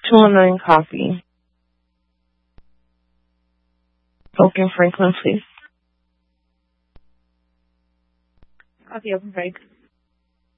209 coffee. Oaken Franklin, please. Coffee open break.